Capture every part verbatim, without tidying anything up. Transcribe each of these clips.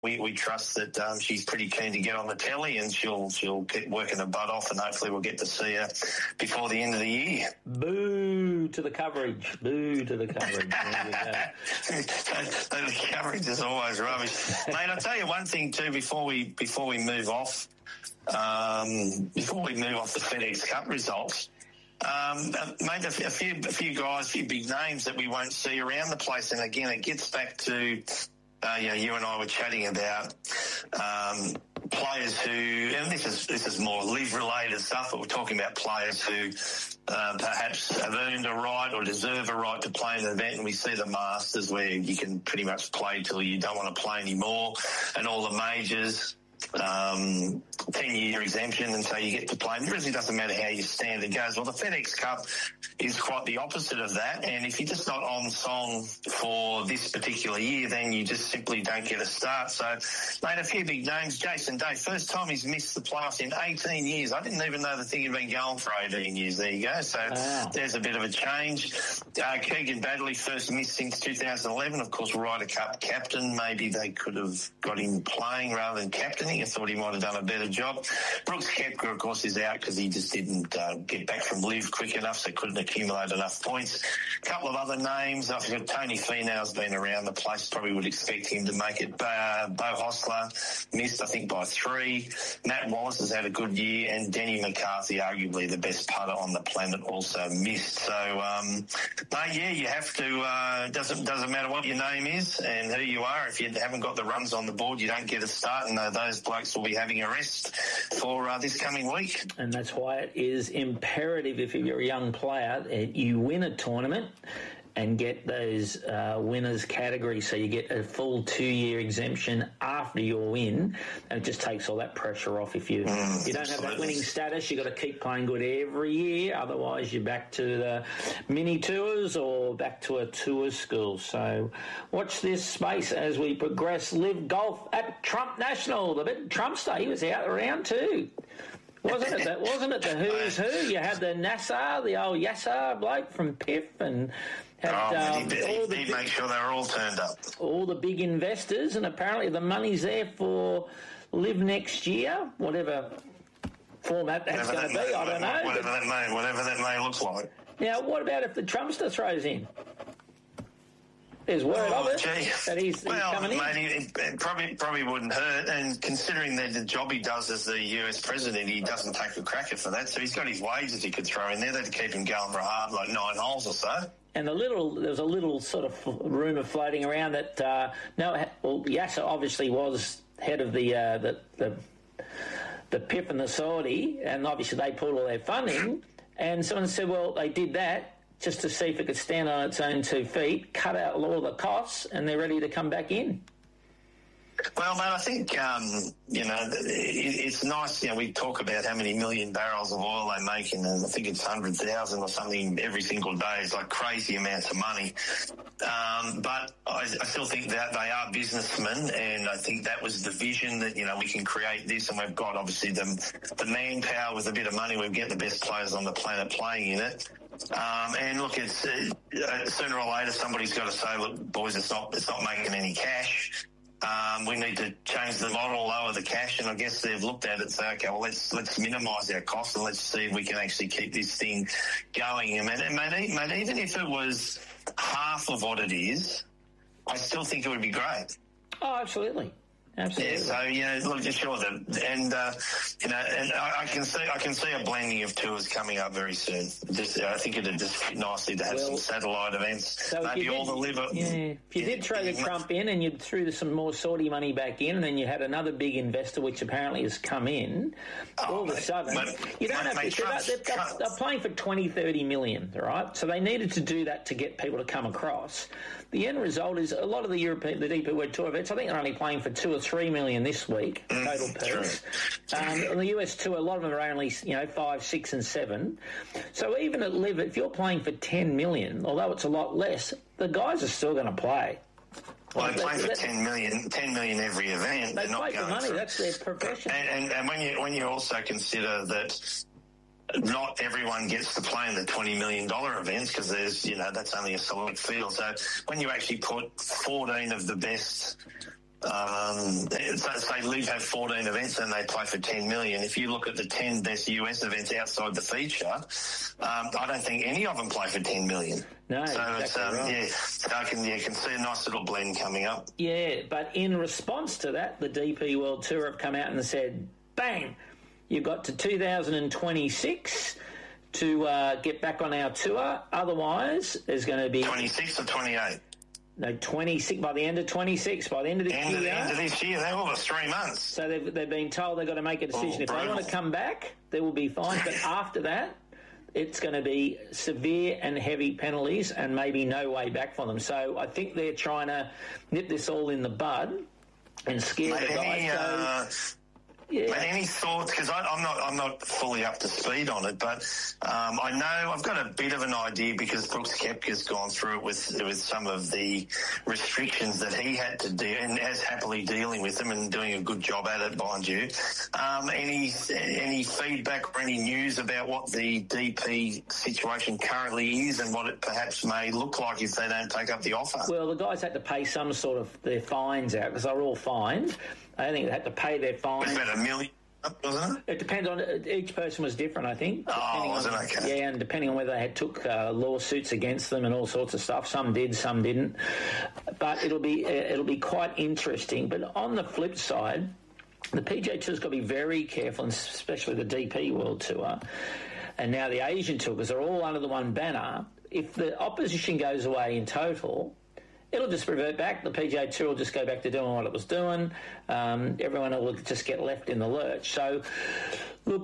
We, we trust that um, she's pretty keen to get on the telly, and she'll she'll keep working her butt off, and hopefully we'll get to see her before the end of the year. Boo to the coverage. Boo to the coverage. The coverage is always rubbish. Mate, I'll tell you one thing too before we before we move off um, before we move off the FedEx Cup results. Um, mate, a few a few guys, a few big names that we won't see around the place, and again, it gets back to. Uh, you know, you and I were chatting about um, players who, and this is this is more live-related stuff, but we're talking about players who uh, perhaps have earned a right or deserve a right to play in an event, and we see the Masters where you can pretty much play till you don't want to play anymore, and all the majors. Um, ten-year exemption, and so you get to play. And it really doesn't matter how your standard goes. Well, the FedEx Cup is quite the opposite of that, and if you're just not on song for this particular year, then you just simply don't get a start. So, mate, a few big names. Jason Day, first time he's missed the playoffs in eighteen years. I didn't even know the thing had been going for eighteen years. There you go. So wow. There's a bit of a change. Uh, Keegan Baddeley, first missed since two thousand eleven. Of course, Ryder Cup captain. Maybe they could have got him playing rather than captaining. I thought he might have done a better job. Brooks Koepka, of course, is out because he just didn't uh, get back from live quick enough, so couldn't accumulate enough points. A couple of other names. I've got Tony Finau's been around the place. Probably would expect him to make it. Uh, Bo Hostler missed, I think, by three. Matt Wallace has had a good year, and Denny McCarthy, arguably the best putter on the planet, also missed. So, um, no, yeah, you have to. Uh, doesn't doesn't matter what your name is and who you are. If you haven't got the runs on the board, you don't get a start, and uh, those blokes will be having a rest for uh, this coming week. And that's why it is imperative, if you're a young player, you win a tournament and get those uh, winners categories, so you get a full two-year exemption after your win, and it just takes all that pressure off. If you mm, you don't absolutely. have that winning status, you've got to keep playing good every year, otherwise you're back to the mini tours or back to a tour school. So watch this space as we progress. Live Golf at Trump National, the big Trumpster, he was out around too. Wasn't it? That wasn't it the who's who? You had the Nassar, the old Yassar bloke from P I F, and had oh, um, he'd, all the he'd make sure they were all turned up. All the big investors, and apparently the money's there for Live next year, whatever format that's going to be. I don't know. Whatever that may, whatever that may look like. Now, what about if the Trumpster throws in? There's word oh, of it gee. that he's, well, he's coming in. Mate, it, it probably probably wouldn't hurt, and considering that the job he does as the U S president, he doesn't take a cracker for that, so he's got his wages he could throw in there. That'd keep him going for a hard, like nine holes or so. And the little, there was a little sort of rumour floating around that, uh, no, well, Yasser obviously was head of the, uh, the, the, the P I F and the Saudi, and obviously they pulled all their funding, and someone said, well, they did that just to see if it could stand on its own two feet, cut out all the costs, and they're ready to come back in. Well, mate, I think, um, you know, it, it's nice, you know, we talk about how many million barrels of oil they make, and I think it's one hundred thousand or something every single day. It's like crazy amounts of money. Um, but I, I still think that they are businessmen, and I think that was the vision that, you know, we can create this, and we've got, obviously, the, the manpower with a bit of money. We've got the best players on the planet playing in it. Um, and look, it's uh, sooner or later somebody's got to say, look, boys, it's not it's not making any cash. Um, we need to change the model, lower the cash, and I guess they've looked at it and say, okay, well, let's let's minimise our costs and let's see if we can actually keep this thing going. And, and mate, mate, even if it was half of what it is, I still think it would be great. Oh, absolutely. Absolutely. Yeah, so you know, look, sure, that, and uh, you know, and I, I can see, I can see a blending of tours coming up very soon. Just, I think it'd just fit nicely to have well, some satellite events. So maybe all the liver. Yeah, if you yeah, did throw the Trump in and you threw some more Saudi money back in, and then you had another big investor, which apparently has come in, oh, all of a sudden, but, you don't mate, have. Mate, Trump, they're, they're, they're playing for twenty, thirty million, right? So they needed to do that to get people to come across. The end result is a lot of the European, the D P World Tour events, I think they're only playing for two or three million this week, total purse. Um, the U S Tour, a lot of them are only, you know, five, six and seven. So even at Live, if you're playing for ten million, although it's a lot less, the guys are still going to play. Well, they play for ten million, ten million every event. They They're play not for money. For, that's their profession. And, and, and when you when you also consider that not everyone gets to play in the twenty million dollars events, because there's, you know, that's only a select field. So when you actually put fourteen of the best Um, so say Live have fourteen events and they play for ten million. If you look at the ten best U S events outside the feature, um, I don't think any of them play for ten million. No, so exactly it's um, right. yeah, so I can you can see a nice little blend coming up. Yeah, but in response to that, the D P World Tour have come out and said, "Bang, you've got to two thousand twenty-six." To uh, get back on our tour. Otherwise, there's going to be... twenty-six or twenty-eight? No, twenty-six, by the end of twenty-six, by the end of this end year. Of the end of this year, they're all three months. So they've, they've been told they've got to make a decision. Oh, if they want to come back, they will be fine. But after that, it's going to be severe and heavy penalties and maybe no way back for them. So I think they're trying to nip this all in the bud and scare Mate, the guys. any, uh, so, yeah. But any thoughts? Because I'm not, I'm not fully up to speed on it, but um, I know I've got a bit of an idea because Brooks Koepka's gone through it with with some of the restrictions that he had to do, and is happily dealing with them and doing a good job at it, mind you. Um, any any feedback or any news about what the D P situation currently is and what it perhaps may look like if they don't take up the offer? Well, the guys had to pay some sort of their fines out because they're all fined. I think they had to pay their fines. It was about a million, wasn't it? It depends on each person was different, I think. Oh, was it? Okay. Yeah, and depending on whether they had took uh, lawsuits against them and all sorts of stuff. Some did, some didn't. But it'll be uh, it'll be quite interesting. But on the flip side, the P G A Tour's got to be very careful, and especially the D P World Tour, and now the Asian Tour, because they're all under the one banner. If the opposition goes away in total, it'll just revert back. The P G A Tour will just go back to doing what it was doing. Um, everyone will just get left in the lurch. So, look,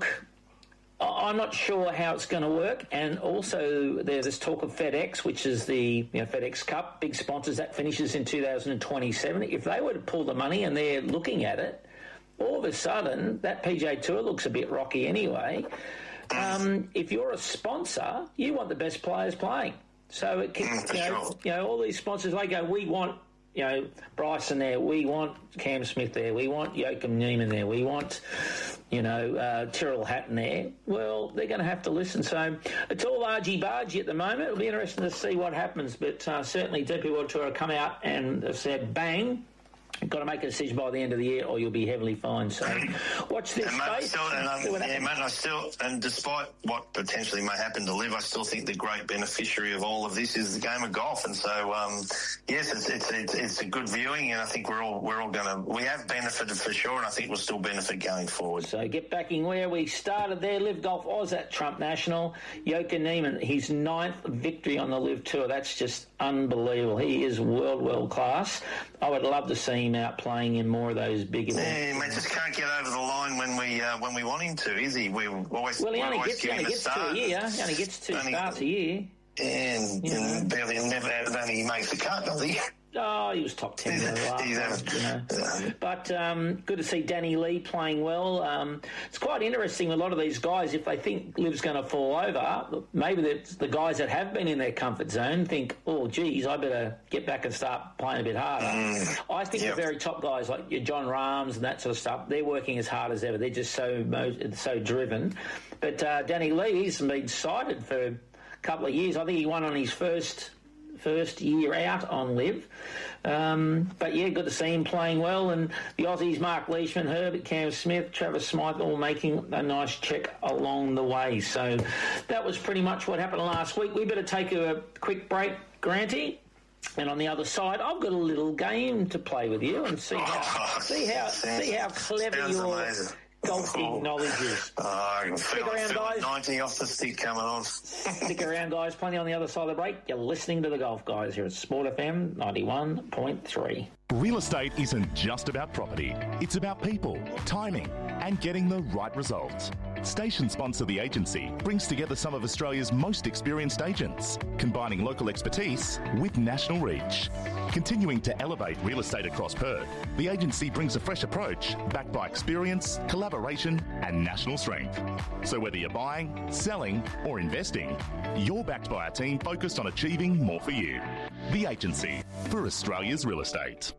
I'm not sure how it's going to work. And also there's this talk of FedEx, which is the you know, FedEx Cup, big sponsors, that finishes in two thousand twenty-seven. If they were to pull the money and they're looking at it, all of a sudden that P G A Tour looks a bit rocky anyway. Um, if you're a sponsor, you want the best players playing. So it can, mm, you, know, sure. you know, all these sponsors, they go, we want, you know, Bryson there, we want Cam Smith there, we want Joachim Neiman there, we want, you know, uh, Tyrrell Hatton there. Well, they're going to have to listen. So it's all argy-bargy at the moment. It'll be interesting to see what happens. But uh, certainly D P World Tour have come out and have said, bang, you've got to make a decision by the end of the year or you'll be heavily fined. So watch this and mate, space. Still, and, um, yeah, mate, I still, and despite what potentially may happen to Liv, I still think the great beneficiary of all of this is the game of golf. And so, um, yes, it's, it's it's it's a good viewing, and I think we're all we're all going to we have benefited for sure, and I think we'll still benefit going forward. So get backing where we started there. Liv Golf Oz at Trump National. Joachim Neiman, his ninth victory on the Liv Tour. That's just unbelievable. He is world world class. I would love to see him out playing in more of those big events. Yeah, mate, just can't get over the line when we uh, when we want him to, is he? We always well, he only always gets, give he only him a gets start. two a year. He only gets two only, starts a year. And, you and know. barely never only makes the cut, does he? Oh, he was top ten. He's, last he's month, you know. But um, good to see Danny Lee playing well. Um, it's quite interesting. A lot of these guys, if they think Liv's going to fall over, maybe the, the guys that have been in their comfort zone think, oh, geez, I better get back and start playing a bit harder. Mm, I think yep. the very top guys like your John Rahms and that sort of stuff, they're working as hard as ever. They're just so so driven. But uh, Danny Lee, he's been cited for a couple of years. I think he won on his first... first year out on Liv. Um, but, yeah, good to see him playing well. And the Aussies, Mark Leishman, Herbert, Cam Smith, Travis Smythe, all making a nice check along the way. So that was pretty much what happened last week. We better take a quick break, Granty. And on the other side, I've got a little game to play with you and see how oh, see how see how clever you're. Amazing. Golfing knowledge is. Oh, I can feel, Stick around, feel guys. ninety off the stick coming on. Stick around, guys. Plenty on the other side of the break. You're listening to the Golf Guys here at Sport F M ninety-one point three. Real estate isn't just about property. It's about people, timing, and getting the right results. Station sponsor The Agency brings together some of Australia's most experienced agents, combining local expertise with national reach. Continuing to elevate real estate across Perth, The Agency brings a fresh approach backed by experience, collaboration, and national strength. So whether you're buying, selling, or investing, you're backed by a team focused on achieving more for you. The Agency, for Australia's real estate.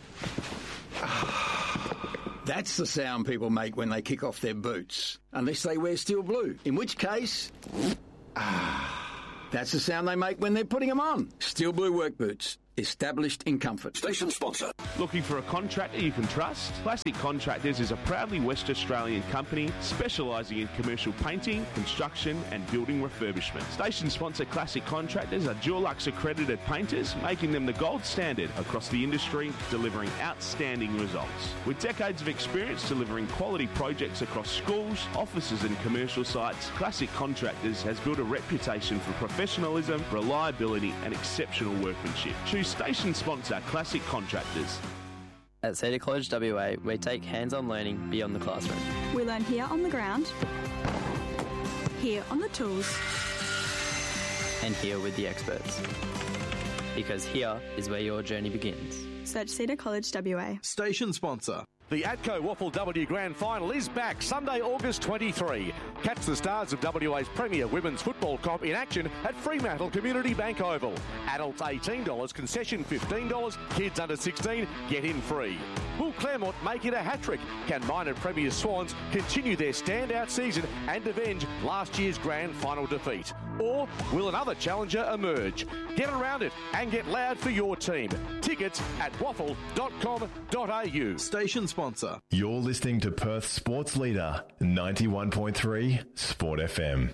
That's the sound people make when they kick off their boots, unless they wear steel blue, in which case, ah, that's the sound they make when they're putting them on. Steel blue work boots. Established in comfort. Station sponsor. Looking for a contractor you can trust? Classic Contractors is a proudly West Australian company specialising in commercial painting, construction and building refurbishment. Station sponsor Classic Contractors are Dulux accredited painters, making them the gold standard across the industry, delivering outstanding results. With decades of experience delivering quality projects across schools, offices and commercial sites, Classic Contractors has built a reputation for professionalism, reliability and exceptional workmanship. Choose station sponsor Classic Contractors. At Cedar College W A, we take hands-on learning beyond the classroom. We learn here on the ground, here on the tools, and here with the experts. Because here is where your journey begins. Search Cedar College W A. Station sponsor. The ATCO Waffle W Grand Final is back Sunday, August twenty-third. Catch the stars of W A's premier women's football comp in action at Fremantle Community Bank Oval. Adults eighteen dollars, concession fifteen dollars, kids under sixteen get in free. Will Claremont make it a hat-trick? Can minor Premier Swans continue their standout season and avenge last year's grand final defeat? Or will another challenger emerge? Get around it and get loud for your team. Tickets at waffle dot com dot a u. Station sponsor. You're listening to Perth's sports leader, ninety-one point three Sport F M.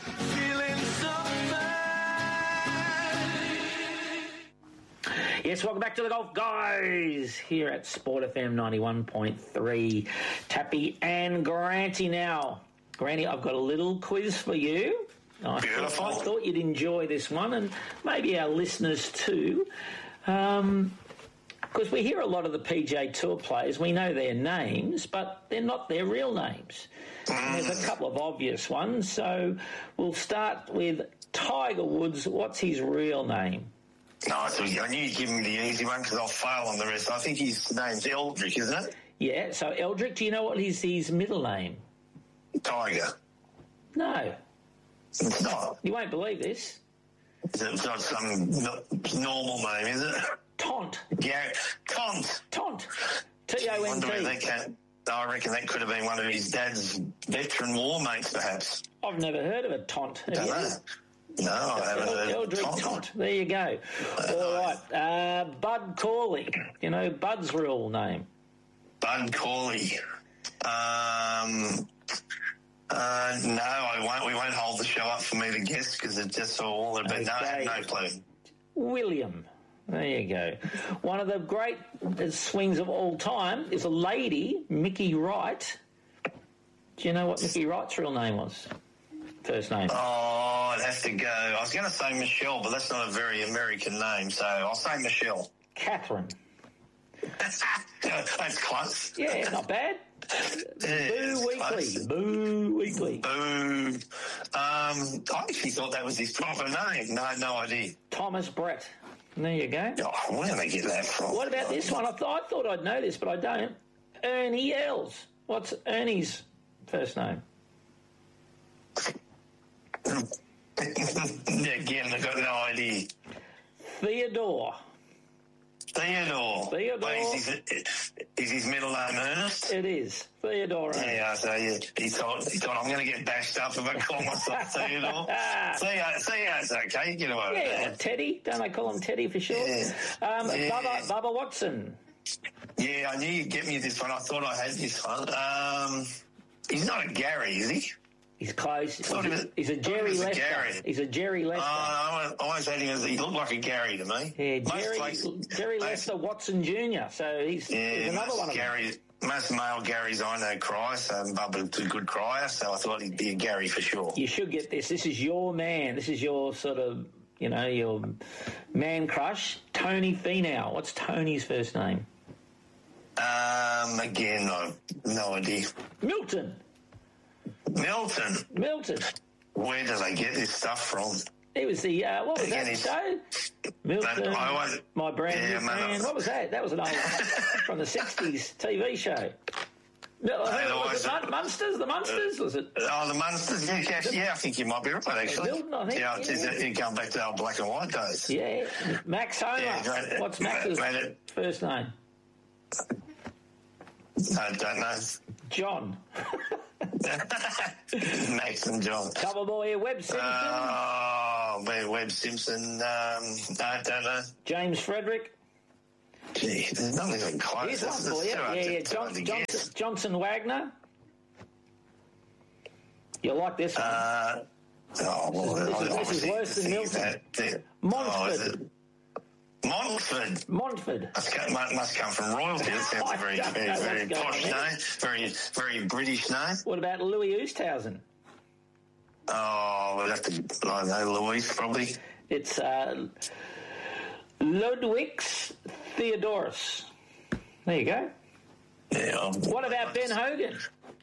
Yes, welcome back to the Golf Guys here at Sport F M ninety-one point three. Tappy and Granty now. Granty, I've got a little quiz for you. I Beautiful. Thought, I thought you'd enjoy this one, and maybe our listeners too. Um, because we hear a lot of the P G A Tour players, we know their names, but they're not their real names. And there's a couple of obvious ones, so we'll start with Tiger Woods. What's his real name? No, I knew you'd give me the easy one because I'll fail on the rest. I think his name's Eldrick, isn't it? Yeah, so Eldrick, do you know what is his middle name? Tiger. No. It's not. You won't believe this. It's not some normal name, is it? Tont. Garrett. Tont. Tont. T O N T. I reckon that could have been one of his dad's veteran war mates, perhaps. I've never heard of a Tont. I don't know. No, I haven't heard of Eldrick Tont. Tont. There you go. Uh, All right. Uh, Bud Corley. You know Bud's real name? Bud Corley. Um... Uh, no, I won't. We won't hold the show up for me to guess because it's just all a bit. Okay. No, I have no clue. William. There you go. One of the great swings of all time is a lady, Mickey Wright. Do you know what Mickey Wright's real name was? First name. Oh, I'd have to go. I was going to say Michelle, but that's not a very American name, so I'll say Michelle. Catherine. That's close. Yeah, not bad. Yeah, Boo Weekly. Close. Boo Weekly. Boo. Um, I actually thought that was his proper name. No, no idea. Thomas Brett. There you go. Oh, where did I get that from? What about this one? I, th- I thought I'd know this, but I don't. Ernie Els. What's Ernie's first name? Again, I've got no idea. Theodore. Theodore. Theodore. Wait, is, his, is his middle name Ernest? It is. Theodore. Yeah, so yeah, he thought, he thought I'm going to get bashed up if I call myself Theodore. Theo, Theo's okay, get away with Yeah, that. Teddy. Don't they call him Teddy for short? Yeah. Um, Yeah. Bubba, Bubba Watson. Yeah, I knew you'd get me this one. I thought I had this one. Um, he's not a Gary, is he? He's close. He's, Thought he was- he's a thought he Jerry was a Lester. Gary. He's a Jerry Lester. Uh, I always had him as he looked like a Gary to me. yeah, Most Jerry, places- Jerry most- Lester Watson Junior So he's, Yeah, he's another most one of them. Gary, most male Garys I know cry, so Bubba's a good crier, so I thought he'd be a Gary for sure. You should get this. This is your man. This is your sort of, you know, your man crush. Tony Finau. What's Tony's first name? Um, again, no, no idea. Milton. Milton. Milton. Where do they get this stuff from? He was the, uh, what was Again, that he's- show? Milton, I always- my brand Yeah, new man, man. I- What was that? That was an old from the sixties T V show. No, They was always- it Mun- Munsters? The Munsters? Was it? Oh, the Munsters, yeah, yeah, yeah, I think you might be right, actually. Milton, I think, yeah, yeah. it's, you come back to our black and white days. Yeah. Max Homer. Yeah, great. What's Max's Great, great. first name? I don't know. John. Max and John. Cover boy here, Webb Simpson. Oh, Webb Simpson. Um, I don't know. James Frederick. Gee, there's not even close. Here's one for you. Yeah, yeah. John, Johnson, Johnson Wagner. You like this one? Uh, oh, well, this, is, this is worse than Milton. That, Montford. Oh, Montford. Montford. Must come, must come from royalty. That sounds a very, very, very posh name. Very, very British name. What about Louis Oosthuizen? Oh, we'll have to, I know, Louis, probably. It's uh, Ludwix Theodorus. There you go. Yeah. I'm, what about Ben Hogan?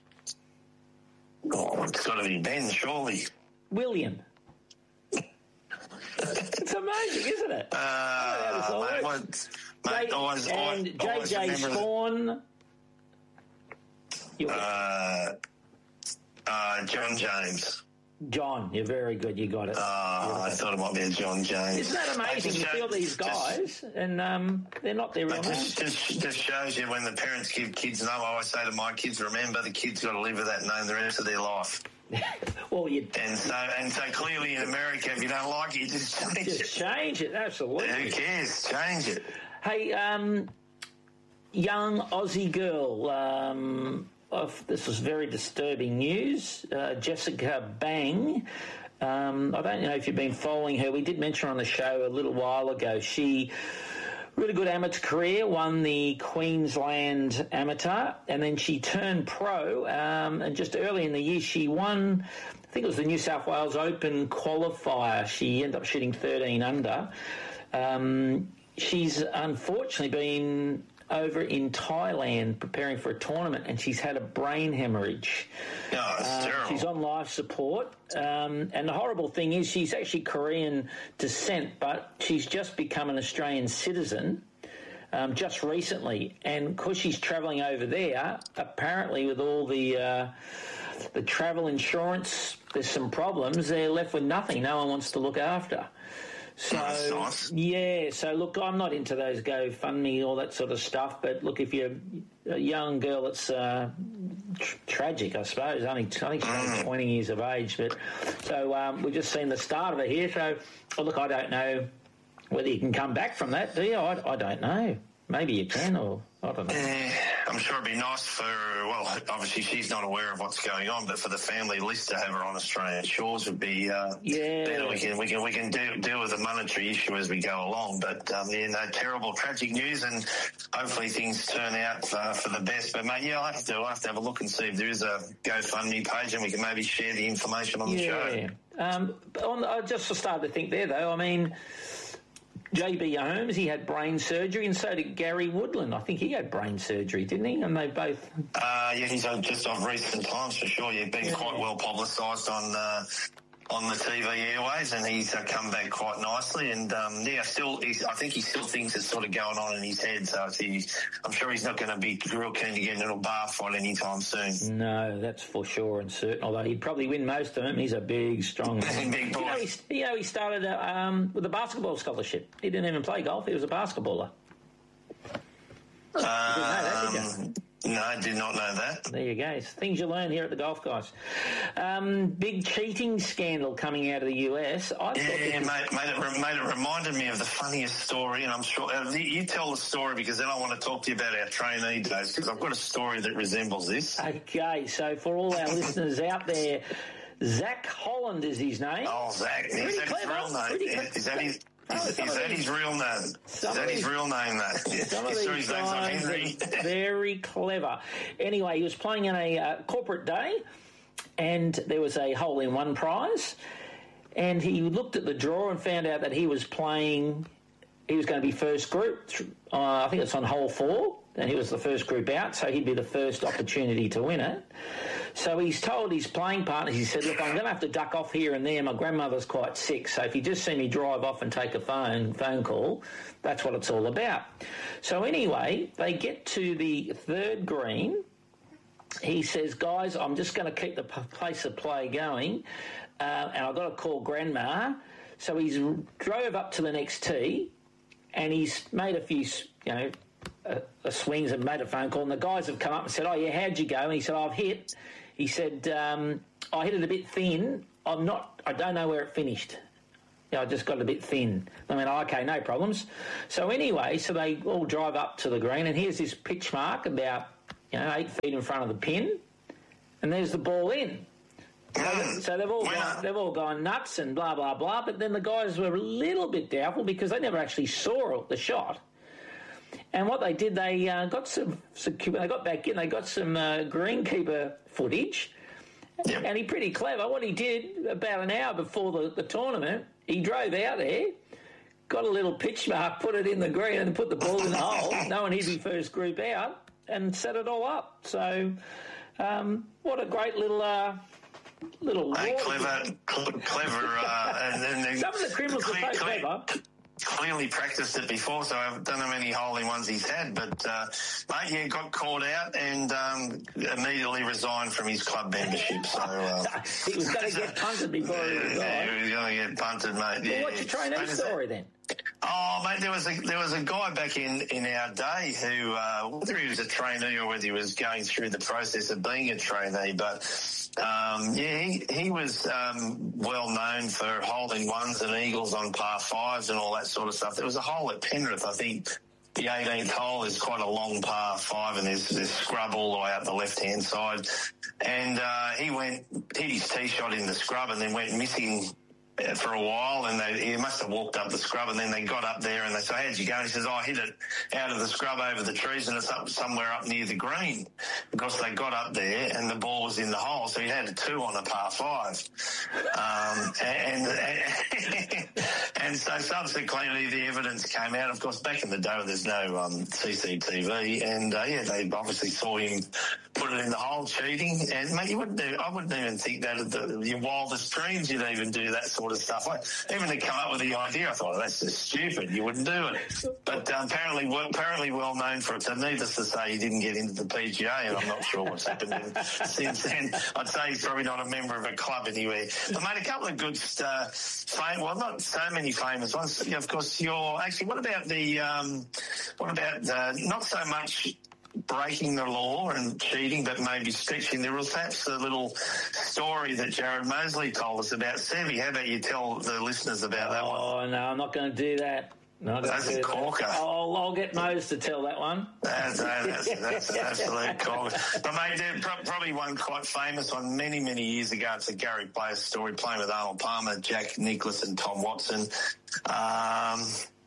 Oh, it's got to be Ben, surely. William. It's amazing, isn't it? Uh, oh, mate, what, mate, J- always, and always, J J Spawn. Uh, uh, John James. John, you're very good. You got it. Oh, I thought it might be a John James. Isn't that amazing? You feel these guys, just, and um, they're not their real names. Just, just, just shows you when the parents give kids names. I always say to my kids, remember, the kid's got to live with that name the rest of their life. well, you and so and so clearly in America, if you don't like it, you just change just it. Change it, absolutely. Who cares? Change it. Hey, um, young Aussie girl. Um, Of, this was very disturbing news. Uh, Jessica Bang. Um, I don't know if you've been following her. We did mention her on the show a little while ago. She, really good amateur career, won the Queensland Amateur, and then she turned pro. Um, and just early in the year, she won, I think it was the New South Wales Open qualifier. She ended up shooting thirteen under. Um, she's unfortunately been over in Thailand preparing for a tournament, and she's had a brain hemorrhage. Oh, that's uh, terrible. She's on life support, um, and the horrible thing is she's actually Korean descent, but she's just become an Australian citizen um, just recently, and because she's travelling over there, apparently with all the uh, the travel insurance, there's some problems. They're left with nothing. No one wants to look after. So, oh, nice. yeah, so look, I'm not into those GoFundMe, all that sort of stuff, but look, if you're a young girl, it's uh, tr- tragic, I suppose. Only, I think she's only twenty years of age, but so um, we've just seen the start of it here. So, oh, look, I don't know whether you can come back from that, do you? I, I don't know. Maybe you can, or I don't know. Yeah, I'm sure it'd be nice for, well, obviously she's not aware of what's going on, but for the family at least to have her on Australian shores would be uh, yeah. better. We can we can we can do, deal with the monetary issue as we go along. But um, yeah, no, terrible, tragic news, and hopefully things turn out uh, for the best. But mate, yeah, I have to I have to have a look and see if there is a GoFundMe page, and we can maybe share the information on the yeah. show. Um, on the, I just started to think there though. I mean, J B Holmes, he had brain surgery, and so did Gary Woodland. I think he had brain surgery, didn't he? And they both... Uh, yeah, he's just of recent times, for sure. Yeah, been yeah. quite well publicised on uh, on the T V airways, and he's uh, come back quite nicely. And, um, yeah, still, he's, I think he still thinks it's sort of going on in his head, so he, I'm sure he's not going to be real keen to get into a bar fight anytime soon. No, that's for sure and certain, although he'd probably win most of them. He's a big, strong man. Big boy. You know, he, you know, he started uh, um, with a basketball scholarship. He didn't even play golf. He was a basketballer. Um, you didn't know that, did you? No, I did not know that. There you go. It's things you learn here at the Golf Guys. Um, big cheating scandal coming out of the U S. I yeah, yeah was... mate, mate, it, mate, it reminded me of the funniest story, and I'm sure... Uh, you tell the story, because then I want to talk to you about our trainee days, because I've got a story that resembles this. Okay, so for all our listeners out there, Zach Holland is his name. Oh, Zach. Is that his real name? Is, is that his... Is, is that his real name? Is that his real name, though? Some of these guys are very clever. Anyway, he was playing in a uh, corporate day, and there was a hole-in-one prize, and he looked at the draw and found out that he was playing, he was going to be first group, uh, I think it's on hole four, and he was the first group out, so he'd be the first opportunity to win it. So he's told his playing partners, he said, look, I'm going to have to duck off here and there. My grandmother's quite sick, so if you just see me drive off and take a phone phone call, that's what it's all about. So anyway, they get to the third green. He says, guys, I'm just going to keep the pace of play going, uh, and I've got to call Grandma. So he's drove up to the next tee, and he's made a few, you know, a, a swings and made a phone call, and the guys have come up and said, "Oh yeah, how'd you go?" And he said, "I've hit." He said, um, "I hit it a bit thin. I'm not. I don't know where it finished. Yeah, I just got a bit thin." I mean, okay, no problems. So anyway, so they all drive up to the green, and here's this pitch mark about you know eight feet in front of the pin, and there's the ball in. So, so they've all gone, they've all gone nuts and blah blah blah. But then the guys were a little bit doubtful because they never actually saw the shot. And what they did, they uh, got some, some. They got back in. They got some uh, greenkeeper footage, yep. And he pretty clever. What he did about an hour before the, the tournament, he drove out there, got a little pitch mark, put it in the green, and put the ball in the hole. No one hit his first group out, and set it all up. So, um, what a great little. Uh, Little hey, clever, cl- clever, uh, and then some of the criminals are so clever. Clearly practiced it before, so I don't know how many hole in ones he's had. But uh, mate, yeah, got caught out and um, immediately resigned from his club membership. So uh, he was going to get punted before he resigned. Yeah, he was going to get punted, mate. Well, yeah. what's your trainee story then? Oh, mate, there was a there was a guy back in, in our day who, uh, whether he was a trainee or whether he was going through the process of being a trainee, but um, yeah, he, he was um, well known for holding ones and eagles on par fives and all that sort of stuff. There was a hole at Penrith, I think. The eighteenth hole is quite a long par five, and there's, there's scrub all the way up the left-hand side. And uh, he went, hit his tee shot in the scrub and then went missing for a while, and they, he must have walked up the scrub, and then they got up there and they said, "How'd you go?" And he says, "Oh, I hit it out of the scrub over the trees, and it's up somewhere up near the green." Because they got up there and the ball was in the hole, so he had a two on a par five. Um, and, and, and so subsequently the evidence came out. Of course, back in the day there's no um, C C T V, and uh, yeah, they obviously saw him put it in the hole cheating. And mate, you wouldn't do, I wouldn't even think that at the, your wildest dreams you'd even do that sort of stuff. I, even to come up with the idea, I thought, oh, that's just stupid. You wouldn't do it. But um, apparently, well, apparently well known for it. So needless to say, he didn't get into the P G A, and I'm not sure what's happened since then. I'd say he's probably not a member of a club anywhere. But made a couple of good, uh, fame, well, not so many famous ones. Yeah, of course, you're actually. What about the? Um, what about uh, not so much breaking the law and cheating, but maybe stretching the rules? Perhaps the little story that Jared Mosley told us about Sevi. How about you tell the listeners about that one? Oh, no, I'm not going to do that. No, that's a corker. That. I'll, I'll get Mose to tell that one. That's, that's, that's an absolute corker. But, mate, there's probably one quite famous one many, many years ago. It's a Gary Player story, playing with Arnold Palmer, Jack Nicklaus and Tom Watson. Um...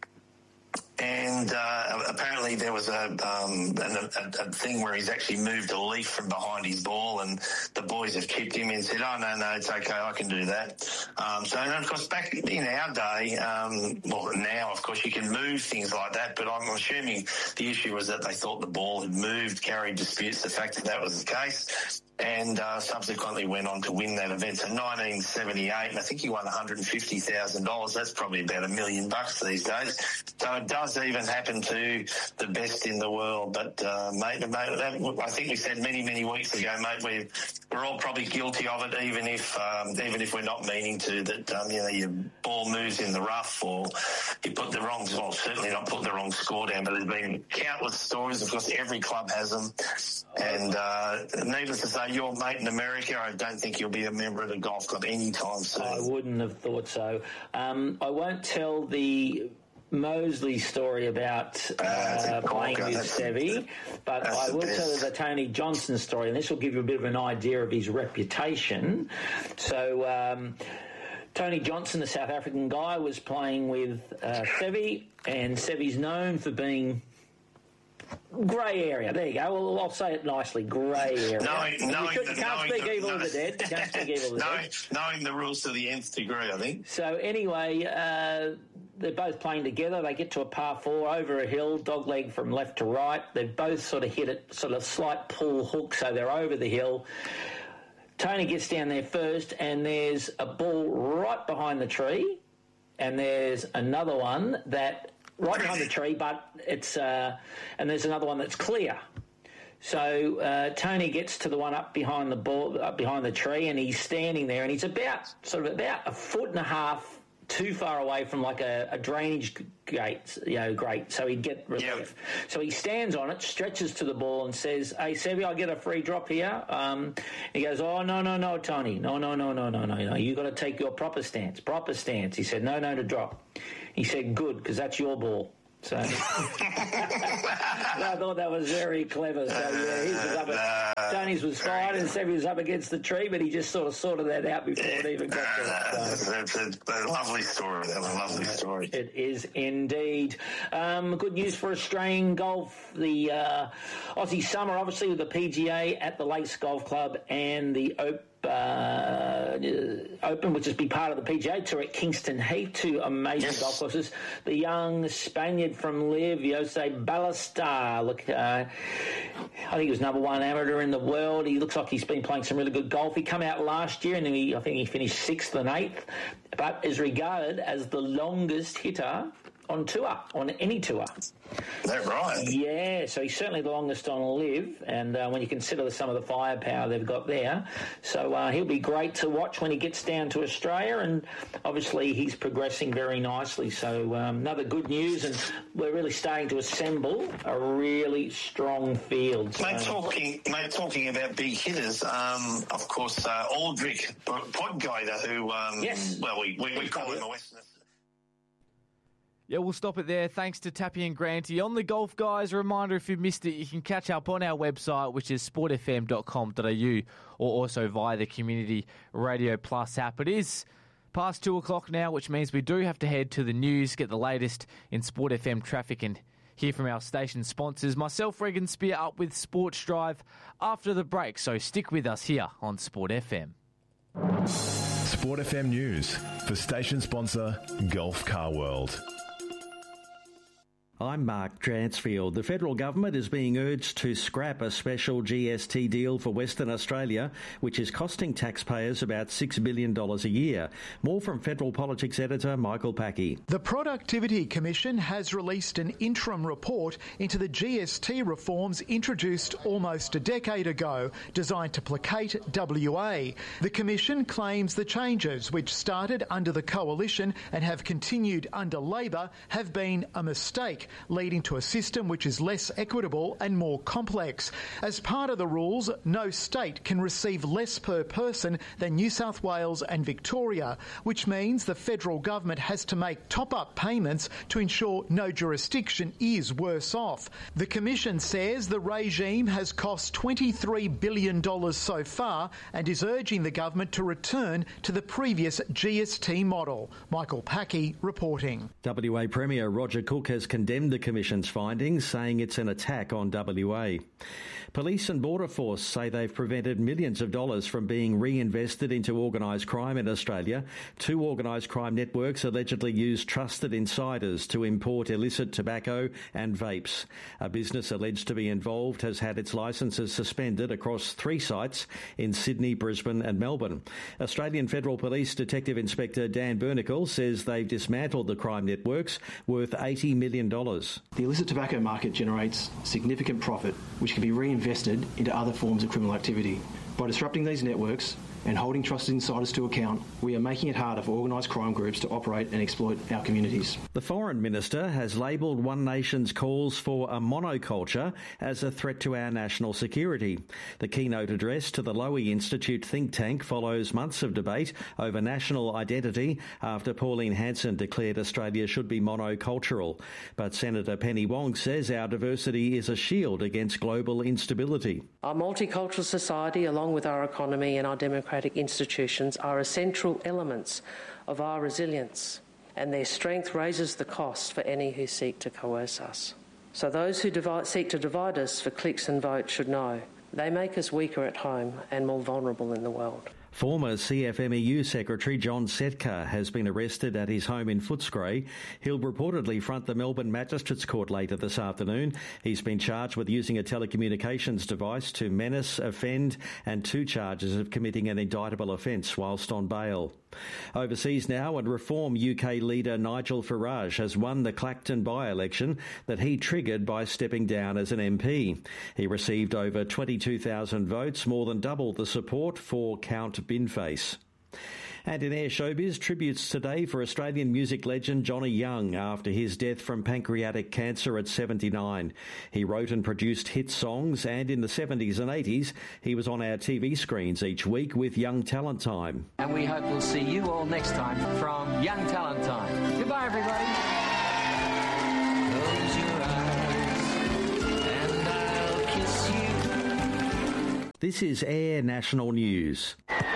And uh, apparently there was a, um, a, a thing where he's actually moved a leaf from behind his ball, and the boys have chipped him and said, "Oh, no, no, it's okay, I can do that." Um, so, and of course, back in our day, um, well, now, of course, you can move things like that, but I'm assuming the issue was that they thought the ball had moved. Gary disputes the fact that that was the case, and uh, subsequently went on to win that event in nineteen seventy-eight, and I think he won one hundred fifty thousand dollars. That's probably about a million bucks these days. So it does even happen to the best in the world. But, uh, mate, mate, I think we said many, many weeks ago, mate, we're, we're all probably guilty of it, even if um, even if we're not meaning to, that, um, you know, your ball moves in the rough, or you put the wrong, well, certainly not put the wrong score down, but there's been countless stories. Of course, every club has them. And uh, needless to say, your mate in America, I don't think you'll be a member of the golf club anytime soon. I wouldn't have thought so. Um, I won't tell the Mosley story about uh, playing with Sevi, but I will tell you the Tony Johnson story, and this will give you a bit of an idea of his reputation. So um, Tony Johnson, the South African guy, was playing with uh, Sevi, and Sevi's known for being grey area. There you go. Well, I'll say it nicely. Grey area. Knowing, knowing you the, can't knowing speak the, evil no, of the dead. You can't speak evil of the knowing, dead. Knowing the rules to the nth degree, I think. So anyway, uh, they're both playing together. They get to a par four over a hill, dogleg from left to right. They've both sort of hit it, sort of slight pull hook, so they're over the hill. Tony gets down there first, and there's a ball right behind the tree, and there's another one that right behind the tree, but it's uh, and there's another one that's clear. So uh, Tony gets to the one up behind the ball, up behind the tree, and he's standing there, and he's about sort of about a foot and a half too far away from like a, a drainage gate, you know, grate, so he'd get relief. Yep. So he stands on it, stretches to the ball and says, hey, Sevi, I'll get a free drop here. Um, he goes, oh, no, no, no, Tony. No, no, no, no, no, no, no. You've got to take your proper stance, proper stance. He said, no, no, to drop. He said, good, because that's your ball. So I thought that was very clever. So yeah, his was up at, Tony's was fine and Sevi was up against the tree, but he just sort of sorted that out before it even got there. So. That's a, a lovely story. That was a lovely story. It is indeed. Um, good news for Australian golf. The uh, Aussie Summer, obviously, with the P G A at the Lakes Golf Club and the Open. Uh, Open, which has been part of the P G A Tour at Kingston Heath, two amazing yes. golf courses. The young Spaniard from Liv, Jose Ballester, look, uh, I think he was number one amateur in the world. He looks like he's been playing some really good golf. He came out last year and he, I think he finished sixth and eighth, but is regarded as the longest hitter on tour, on any tour. Is that right? Yeah, so he's certainly the longest on Live, and uh, when you consider some of the firepower they've got there. So uh, he'll be great to watch when he gets down to Australia, and obviously he's progressing very nicely. So um, another good news, and we're really starting to assemble a really strong field. So. Mate, talking, mate, talking about big hitters, um, of course, uh, Aldrich Podgater, who, um, yes. well, we, we, we call him a Westerner. Yeah, we'll stop it there. Thanks to Tappy and Granty. On the golf, guys, a reminder, if you missed it, you can catch up on our website, which is sport f m dot com dot a u, or also via the Community Radio Plus app. It is past two o'clock now, which means we do have to head to the news, get the latest in Sport F M traffic, and hear from our station sponsors. Myself, Regan Spear, up with Sports Drive after the break, so stick with us here on Sport F M. Sport F M News for station sponsor Golf Car World. I'm Mark Dransfield. The federal government is being urged to scrap a special G S T deal for Western Australia, which is costing taxpayers about six billion dollars a year. More from Federal Politics editor Michael Packey. The Productivity Commission has released an interim report into the G S T reforms introduced almost a decade ago, designed to placate W A. The Commission claims the changes, which started under the Coalition and have continued under Labor, have been a mistake, leading to a system which is less equitable and more complex. As part of the rules, no state can receive less per person than New South Wales and Victoria, which means the federal government has to make top-up payments to ensure no jurisdiction is worse off. The Commission says the regime has cost twenty-three billion dollars so far and is urging the government to return to the previous G S T model. Michael Packey reporting. W A Premier Roger Cook has condemned the Commission's findings, saying it's an attack on W A. Police and Border Force say they've prevented millions of dollars from being reinvested into organised crime in Australia. Two organised crime networks allegedly used trusted insiders to import illicit tobacco and vapes. A business alleged to be involved has had its licences suspended across three sites in Sydney, Brisbane and Melbourne. Australian Federal Police Detective Inspector Dan Bernicle says they've dismantled the crime networks worth eighty million dollars. The illicit tobacco market generates significant profit, which can be reinvested into other forms of criminal activity. By disrupting these networks and holding trusted insiders to account, we are making it harder for organised crime groups to operate and exploit our communities. The Foreign Minister has labelled One Nation's calls for a monoculture as a threat to our national security. The keynote address to the Lowy Institute think tank follows months of debate over national identity after Pauline Hanson declared Australia should be monocultural. But Senator Penny Wong says our diversity is a shield against global instability. Our multicultural society, along with our economy and our democratic institutions, are essential elements of our resilience, and their strength raises the cost for any who seek to coerce us. So those who divide, seek to divide us for clicks and votes should know they make us weaker at home and more vulnerable in the world. Former C F M E U Secretary John Setka has been arrested at his home in Footscray. He'll reportedly front the Melbourne Magistrates Court later this afternoon. He's been charged with using a telecommunications device to menace, offend, and two charges of committing an indictable offence whilst on bail. Overseas now, and Reform U K leader Nigel Farage has won the Clacton by-election that he triggered by stepping down as an M P. He received over twenty-two thousand votes, more than double the support for Count Binface. And in air showbiz, tributes today for Australian music legend Johnny Young after his death from pancreatic cancer at seventy-nine. He wrote and produced hit songs, and in the seventies and eighties, he was on our T V screens each week with Young Talent Time. And we hope we'll see you all next time from Young Talent Time. Goodbye, everybody. Close your eyes and I'll kiss you. This is Air National News.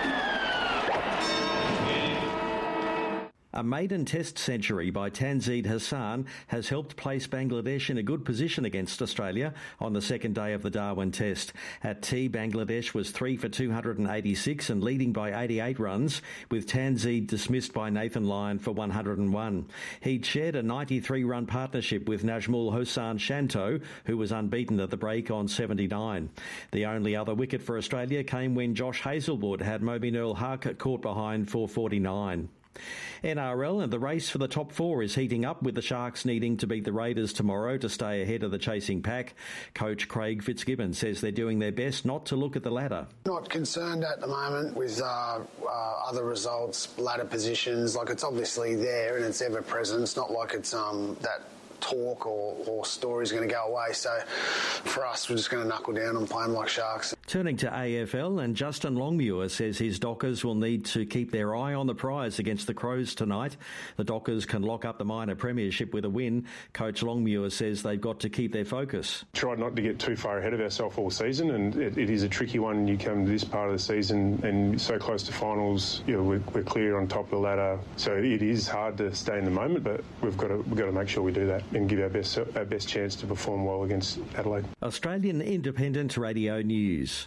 A maiden test century by Tanzeed Hassan has helped place Bangladesh in a good position against Australia on the second day of the Darwin Test. At tea, Bangladesh was three for two hundred eighty-six and leading by eighty-eight runs, with Tanzeed dismissed by Nathan Lyon for one hundred one. He'd shared a ninety-three run partnership with Najmul Hossain Shanto, who was unbeaten at the break on seventy-nine. The only other wicket for Australia came when Josh Hazlewood had Mobeen Earl Harker caught behind for forty-nine. N R L and the race for the top four is heating up, with the Sharks needing to beat the Raiders tomorrow to stay ahead of the chasing pack. Coach Craig Fitzgibbon says they're doing their best not to look at the ladder. Not concerned at the moment with uh, uh, other results, ladder positions. Like, it's obviously there and it's ever present. It's not like it's um, that talk or, or story's going to go away. So for us, we're just going to knuckle down and play them like Sharks. Turning to A F L, and Justin Longmuir says his Dockers will need to keep their eye on the prize against the Crows tonight. The Dockers can lock up the minor premiership with a win. Coach Longmuir says they've got to keep their focus. Try not to get too far ahead of ourselves all season, and it, it is a tricky one. You come to this part of the season and so close to finals, you know, we're, we're clear on top of the ladder. So it is hard to stay in the moment, but we've got to we've got to make sure we do that and give our best our best chance to perform well against Adelaide. Australian Independent Radio News.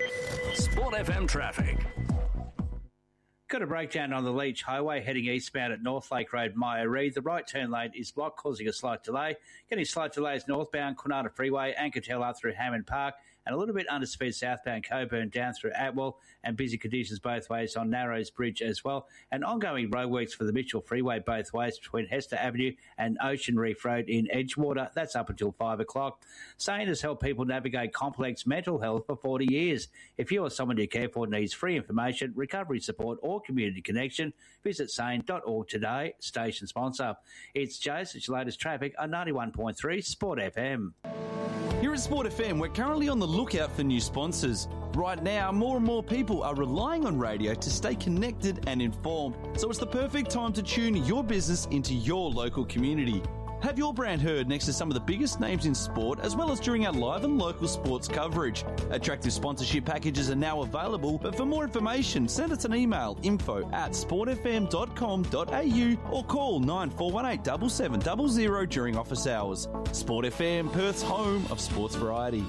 Sport F M traffic. Got a breakdown on the Leach Highway heading eastbound at North Lake Road, Maya Reid. The right turn lane is blocked, causing a slight delay. Getting slight delays northbound Kwinana Freeway, Anketell up through Hammond Park, and a little bit under speed southbound Coburn down through Atwell, and busy conditions both ways on Narrows Bridge as well. And ongoing roadworks for the Mitchell Freeway both ways between Hester Avenue and Ocean Reef Road in Edgewater. That's up until five o'clock. SANE has helped people navigate complex mental health for forty years. If you or someone you care for needs free information, recovery support or community connection, visit sane dot org today. Station sponsor. It's Jace. It's your latest traffic on ninety-one point three Sport F M. Here at Sport F M, we're currently on the lookout for new sponsors. Right now, more and more people are relying on radio to stay connected and informed, so it's the perfect time to tune your business into your local community. Have your brand heard next to some of the biggest names in sport, as well as during our live and local sports coverage. Attractive sponsorship packages are now available, but for more information, send us an email, info at sport f m dot com dot a u or call nine four one eight seven seven zero zero during office hours. Sport F M, Perth's home of sports variety.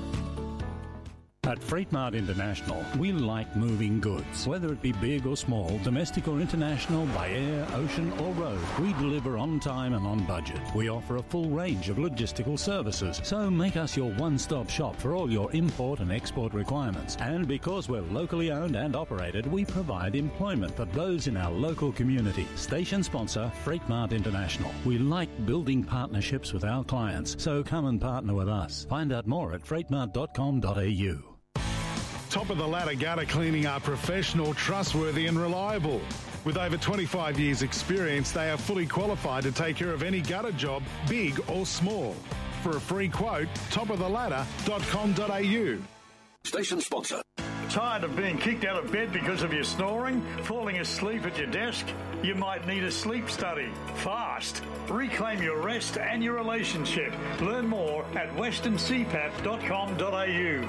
At Freight Mart International, we like moving goods. Whether it be big or small, domestic or international, by air, ocean or road, we deliver on time and on budget. We offer a full range of logistical services, so make us your one-stop shop for all your import and export requirements. And because we're locally owned and operated, we provide employment for those in our local community. Station sponsor, Freight Mart International. We like building partnerships with our clients, so come and partner with us. Find out more at freight mart dot com dot a u. Top of the ladder gutter cleaning are professional, trustworthy and reliable. With over twenty-five years experience, they are fully qualified to take care of any gutter job, big or small. For a free quote, top of the ladder dot com dot a u. Station sponsor. Tired of being kicked out of bed because of your snoring? Falling asleep at your desk? You might need a sleep study. Fast. Reclaim your rest and your relationship. Learn more at western c p a p dot com dot a u.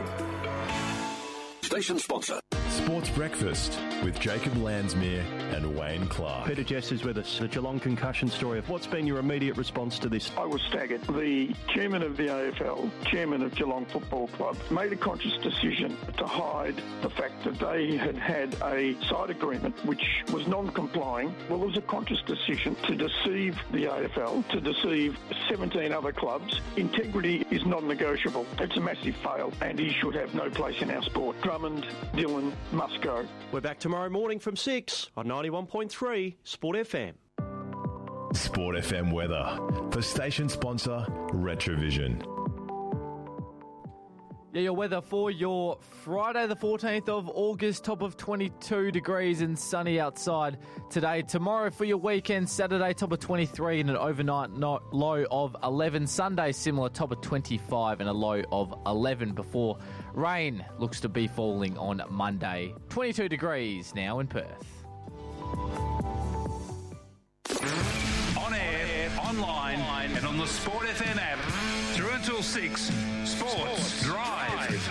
Station sponsor. Sports Breakfast with Jacob Landsmere and Wayne Clark. Peter Jess is with us. The Geelong concussion story. What's been your immediate response to this? I was staggered. The chairman of the A F L, chairman of Geelong Football Club, made a conscious decision to hide the fact that they had had a side agreement which was non-complying. Well, it was a conscious decision to deceive the A F L, to deceive seventeen other clubs. Integrity is non-negotiable. It's a massive fail, and he should have no place in our sport. Drummond, Dillon, must go. We're back tomorrow morning from six on ninety-one point three Sport F M. Sport F M weather for station sponsor Retrovision. Yeah, your weather for your Friday the fourteenth of August, top of twenty-two degrees and sunny outside today. Tomorrow for your weekend, Saturday, top of twenty-three and an overnight low of eleven. Sunday, similar, top of twenty-five and a low of eleven before rain looks to be falling on Monday. twenty-two degrees now in Perth. On air, online, and on the Sport F M app. Through until six, Sports, Sports Drive.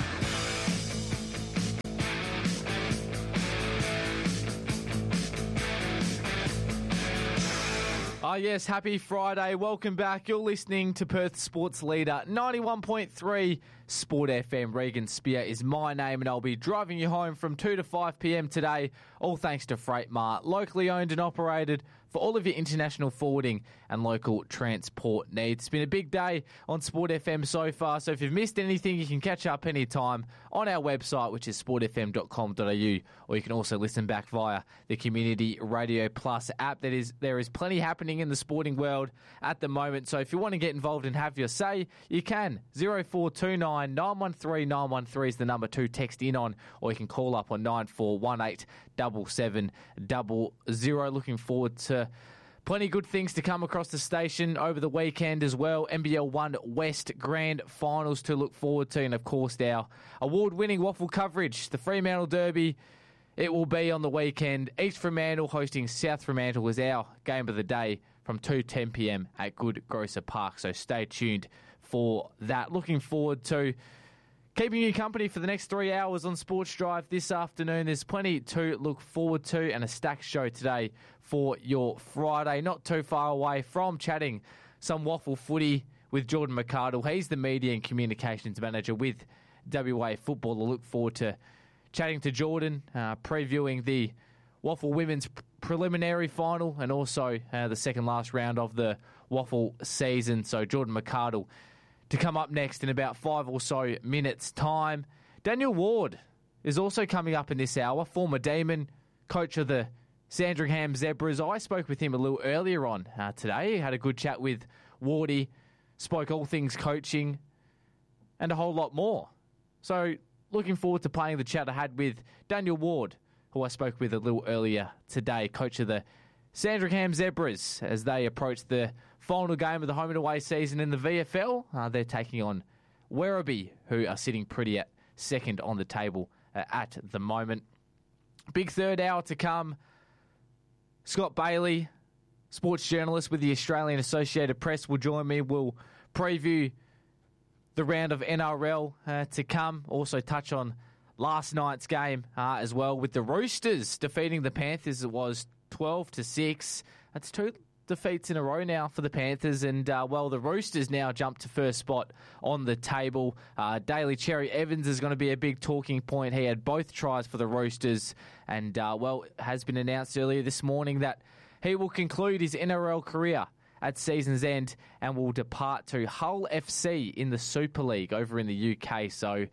Ah, yes, happy Friday. Welcome back. You're listening to Perth Sports Leader ninety-one point three Sport F M. Regan Spear is my name, and I'll be driving you home from two to five p.m. today, all thanks to Freight Mart, locally owned and operated for all of your international forwarding and local transport needs. It's been a big day on Sport F M so far, so if you've missed anything, you can catch up anytime on our website, which is sport f m dot com dot a u, or you can also listen back via the Community Radio Plus app. That is, there is plenty happening in the sporting world at the moment, so if you want to get involved and have your say, you can. zero four two nine, nine one three, nine one three is the number to text in on, or you can call up on nine four one eight, seven seven zero zero. Looking forward to plenty good things to come across the station over the weekend as well. N B L one West Grand Finals to look forward to, and of course our award-winning waffle coverage, the Fremantle Derby. It will be on the weekend. East Fremantle hosting South Fremantle is our game of the day from two ten p.m. at Good Grocer Park, so stay tuned for that. Looking forward to keeping you company for the next three hours on Sports Drive this afternoon. There's plenty to look forward to, and a stacked show today for your Friday. Not too far away from chatting some waffle footy with Jordan McArdle. He's the Media and Communications Manager with W A Football. I look forward to chatting to Jordan, uh, previewing the Waffle Women's preliminary final and also uh, the second last round of the Waffle season. So Jordan McArdle to come up next in about five or so minutes' time. Daniel Ward is also coming up in this hour, former Demon, coach of the Sandringham Zebras. I spoke with him a little earlier on uh, today. Had a good chat with Wardy, spoke all things coaching and a whole lot more. So looking forward to playing the chat I had with Daniel Ward, who I spoke with a little earlier today, coach of the Sandringham Zebras, as they approach the final game of the home and away season in the V F L. Uh, they're taking on Werribee, who are sitting pretty at second on the table uh, at the moment. Big third hour to come. Scott Bailey, sports journalist with the Australian Associated Press, will join me. We'll preview the round of N R L uh, to come. Also touch on last night's game uh, as well, with the Roosters defeating the Panthers. It was twelve to six. That's two defeats in a row now for the Panthers, and uh, well, the Roosters now jump to first spot on the table. Uh, Daly Cherry Evans is going to be a big talking point. He had both tries for the Roosters, and uh, well, it has been announced earlier this morning that he will conclude his N R L career at season's end and will depart to Hull F C in the Super League over in the U K. So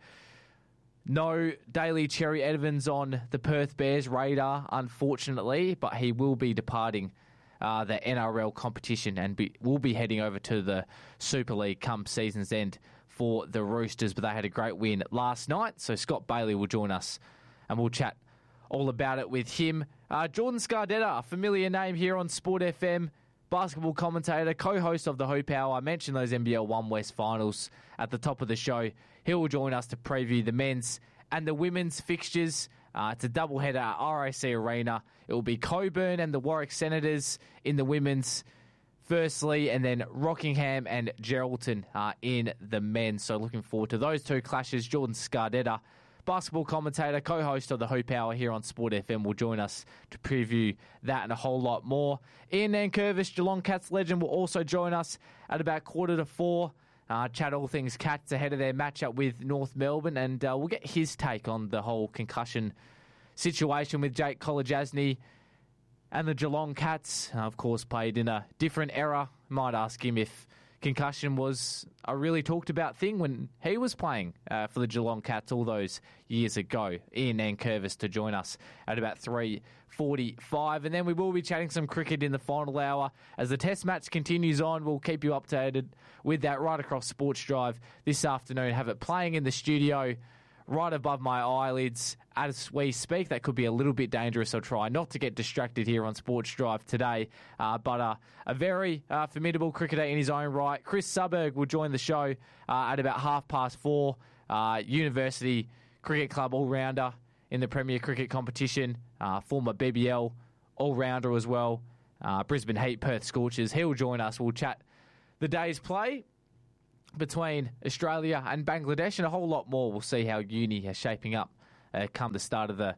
no Daly Cherry Evans on the Perth Bears radar, unfortunately, but he will be departing uh, the N R L competition and be, will be heading over to the Super League come season's end for the Roosters. But they had a great win last night, so Scott Bailey will join us and we'll chat all about it with him. Uh, Jordan Scardetta, a familiar name here on Sport F M, basketball commentator, co-host of the Hoop Hour. I mentioned those N B L one West finals at the top of the show. He will join us to preview the men's and the women's fixtures. Uh, it's a doubleheader at R A C Arena. It will be Coburn and the Warwick Senators in the women's firstly, and then Rockingham and Geraldton uh, in the men's. So looking forward to those two clashes. Jordan Scardetta, basketball commentator, co-host of the Hoop Hour here on Sport F M, will join us to preview that and a whole lot more. Ian Nankervis, Geelong Cats legend, will also join us at about quarter to four. Uh, chat all things Cats ahead of their matchup with North Melbourne, and uh, we'll get his take on the whole concussion situation with Jake Kolodjasny and the Geelong Cats. Uh, of course, played in a different era. Might ask him if concussion was a really talked about thing when he was playing uh, for the Geelong Cats all those years ago. Ian Nankervis to join us at about three forty-five. And then we will be chatting some cricket in the final hour. As the test match continues on, we'll keep you updated with that right across Sports Drive this afternoon. Have it playing in the studio right above my eyelids as we speak. That could be a little bit dangerous. I'll try not to get distracted here on Sports Drive today. Uh, but uh, a very uh, formidable cricketer in his own right. Chris Suberg will join the show uh, at about half past four. Uh, University Cricket Club all-rounder in the Premier Cricket competition. Uh, former B B L all-rounder as well. Uh, Brisbane Heat, Perth Scorchers. He'll join us. We'll chat the day's play between Australia and Bangladesh and a whole lot more. We'll see how uni is shaping up uh, come the start of the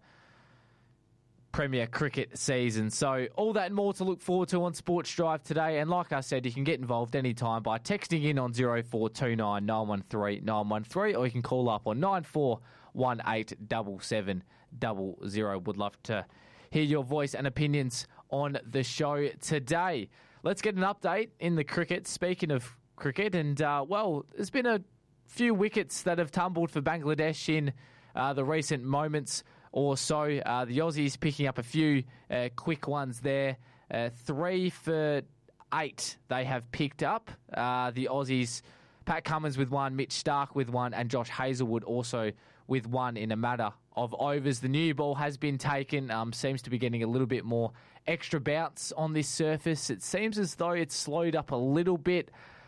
Premier Cricket season. So all that and more to look forward to on Sports Drive today. And like I said, you can get involved anytime by texting in on zero four two nine nine one three nine one three, or you can call up on nine four one eight seven seven zero zero. Would love to hear your voice and opinions on the show today. Let's get an update in the cricket. Speaking of cricket, and uh, well, there's been a few wickets that have tumbled for Bangladesh in uh, the recent moments or so. Uh, the Aussies picking up a few uh, quick ones there. Uh, three for eight they have picked up. Uh, the Aussies, Pat Cummins with one, Mitch Starc with one, and Josh Hazlewood also with one in a matter of overs. The new ball has been taken, um, seems to be getting a little bit more extra bounce on this surface. It seems as though it's slowed up a little bit.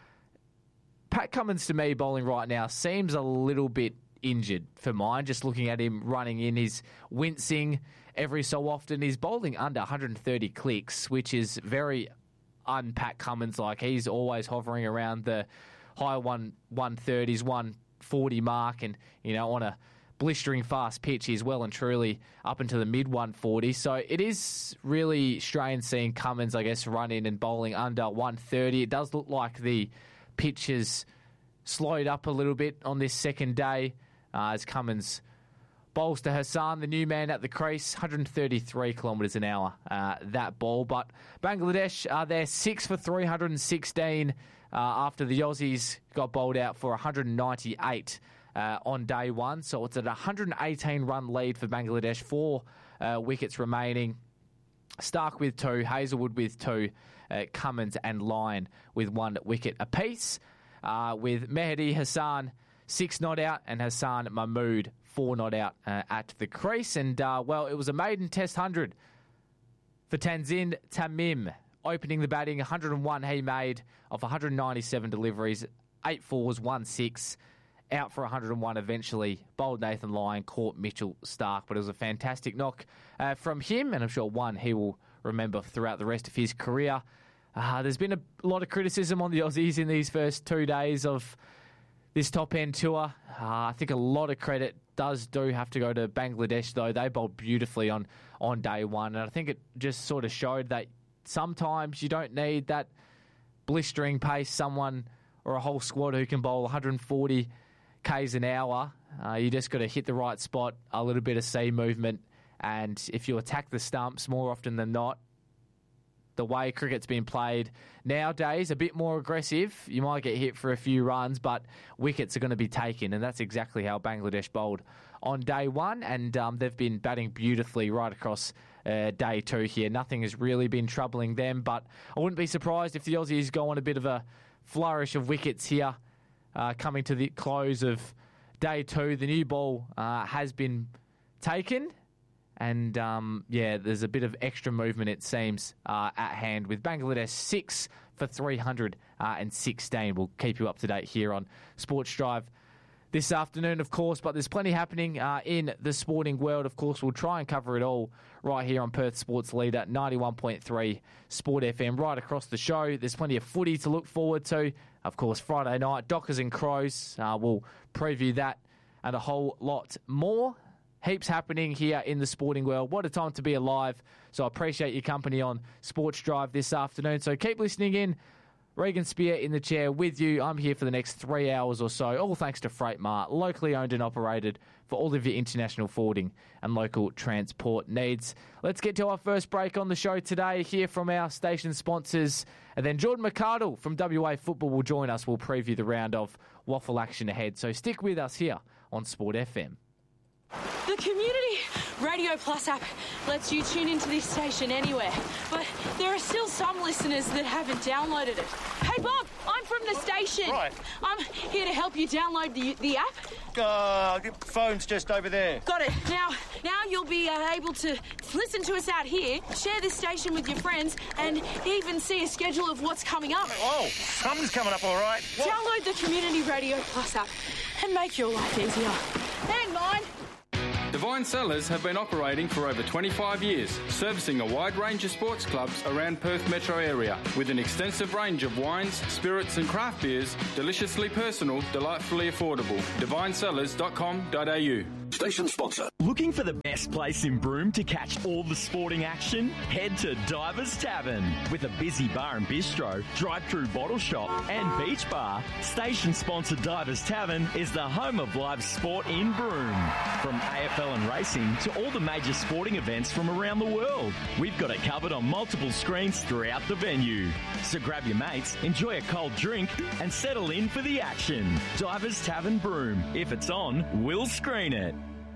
Pat Cummins, to me, bowling right now, seems a little bit injured for mine. Just looking at him running in, he's wincing every so often. He's bowling under one hundred thirty clicks, which is very un-Pat Cummins. Like, he's always hovering around the high one, one thirties, one forty mark. And, you know, on a blistering fast pitch, he's well and truly up into the mid one forties. So it is really strange seeing Cummins, I guess, run in and bowling under one thirty. It does look like the pitch has slowed up a little bit on this second day uh, as Cummins bowls to Hassan, the new man at the crease, one hundred thirty-three kilometres an hour, uh, that ball. But Bangladesh are there six for three hundred sixteen uh, after the Aussies got bowled out for one hundred ninety-eight uh, on day one. So it's at a one hundred eighteen run lead for Bangladesh, four uh, wickets remaining. Starc with two, Hazlewood with two, uh, Cummins and Lyon with one wicket apiece, uh, with Mehdi Hassan six not out and Hassan Mahmood four not out uh, at the crease. And, uh, well, it was a maiden test one hundred for Tanzin Tamim, opening the batting. one hundred one he made of one hundred ninety-seven deliveries, eight fours, one six, out for one hundred one eventually. Bowled Nathan Lyon, caught Mitchell Starc, but it was a fantastic knock uh, from him, and I'm sure one he will remember throughout the rest of his career. Uh, there's been a lot of criticism on the Aussies in these first two days of this top-end tour. Uh, I think a lot of credit does do have to go to Bangladesh, though. They bowled beautifully on, on day one, and I think it just sort of showed that sometimes you don't need that blistering pace, someone or a whole squad who can bowl one hundred forty kays an hour. Uh, you just got to hit the right spot, a little bit of sea movement, and if you attack the stumps more often than not, the way cricket's been played nowadays, a bit more aggressive. You might get hit for a few runs, but wickets are going to be taken, and that's exactly how Bangladesh bowled on day one, and um, they've been batting beautifully right across uh, day two here. Nothing has really been troubling them, but I wouldn't be surprised if the Aussies go on a bit of a flourish of wickets here uh, coming to the close of day two. The new ball uh, has been taken. And, um, yeah, there's a bit of extra movement, it seems, uh, at hand with Bangladesh six for three hundred sixteen. We'll keep you up to date here on Sports Drive this afternoon, of course, but there's plenty happening uh, in the sporting world. Of course, we'll try and cover it all right here on Perth Sports Leader, ninety-one point three Sport F M, right across the show. There's plenty of footy to look forward to. Of course, Friday night, Dockers and Crows. Uh, we'll preview that and a whole lot more. Heaps happening here in the sporting world. What a time to be alive. So I appreciate your company on Sports Drive this afternoon. So keep listening in Regan Spear in the chair with you. I'm here for the next three hours or so, all thanks to Freight Mart, locally owned and operated for all of your international forwarding and local transport needs. Let's get to our first break on the show today, hear from our station sponsors, and then Jordan McArdle from W A Football will join us. We'll preview the round of waffle action ahead, so stick with us here on Sport F M. The Community Radio Plus app lets you tune into this station anywhere, but there are still some listeners that haven't downloaded it. Hey Bob, I'm from the station. Right. I'm here to help you download the the app. Uh, phone's just over there. Got it. Now, now you'll be uh, able to listen to us out here, share this station with your friends, and even see a schedule of what's coming up. Oh, something's coming up, all right. What? Download the Community Radio Plus app and make your life easier. And mine. Divine Cellars have been operating for over twenty-five years, servicing a wide range of sports clubs around Perth metro area with an extensive range of wines, spirits and craft beers, deliciously personal, delightfully affordable. divine cellars dot com dot a u. Station sponsor. Looking for the best place in Broome to catch all the sporting action? Head to Divers Tavern. With a busy bar and bistro, drive-through bottle shop and beach bar, station sponsor Divers Tavern is the home of live sport in Broome. From A F L and racing to all the major sporting events from around the world, we've got it covered on multiple screens throughout the venue. So grab your mates, enjoy a cold drink and settle in for the action. Divers Tavern Broome. If it's on, we'll screen it.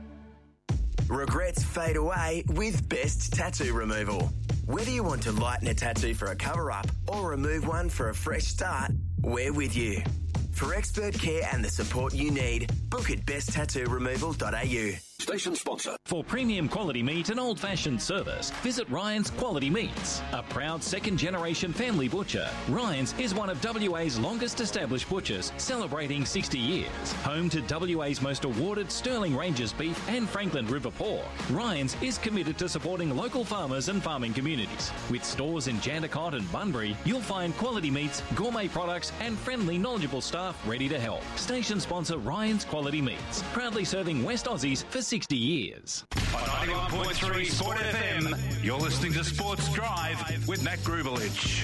Regrets fade away with Best Tattoo Removal. Whether you want to lighten a tattoo for a cover-up or remove one for a fresh start, we're with you. For expert care and the support you need, book at best tattoo removal dot a u. Station sponsor. For premium quality meat and old-fashioned service, visit Ryan's Quality Meats. A proud second-generation family butcher, Ryan's is one of W A's longest-established butchers, celebrating sixty years. Home to W A's most awarded Sterling Ranges beef and Franklin River pork, Ryan's is committed to supporting local farmers and farming communities. With stores in Jandakot and Bunbury, you'll find quality meats, gourmet products and friendly, knowledgeable staff ready to help. Station sponsor Ryan's Quality Meats, proudly serving West Aussies for sixty years. On ninety-one point three Sport F M, you're listening to Sports Drive with Matt Grubelich.